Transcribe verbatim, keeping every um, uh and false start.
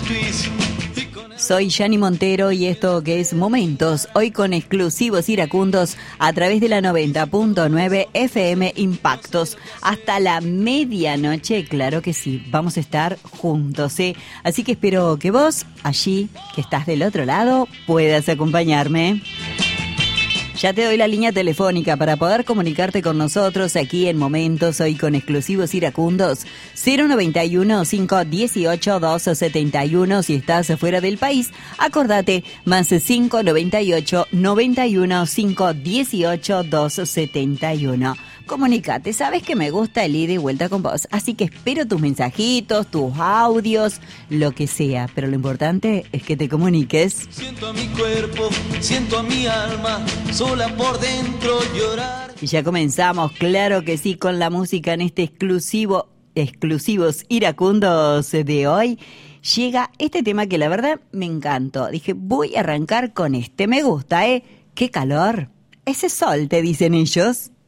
Soy Yani Montero y esto que es Momentos, hoy con exclusivos iracundos a través de la noventa punto nueve F M Impactos. Hasta la medianoche, claro que sí, vamos a estar juntos, ¿eh? Así que espero que vos, allí, que estás del otro lado, puedas acompañarme. Ya te doy la línea telefónica para poder comunicarte con nosotros aquí en Momentos, hoy con exclusivos iracundos. cero noventa y uno, cinco dieciocho, dos setenta y uno. Si estás fuera del país, acordate, más cinco noventa y ocho, noventa y uno, cinco dieciocho, dos setenta y uno. Comunicate, sabes que me gusta el ida y vuelta con vos, así que espero tus mensajitos, tus audios, lo que sea, pero lo importante es que te comuniques. Siento a mi cuerpo, siento a mi alma, sola por dentro llorar. Y ya comenzamos, claro que sí, con la música en este exclusivo, exclusivos iracundos de hoy. Llega este tema que la verdad me encantó. Dije, voy a arrancar con este, me gusta, ¿eh? ¡Qué calor! Ese sol, te dicen ellos.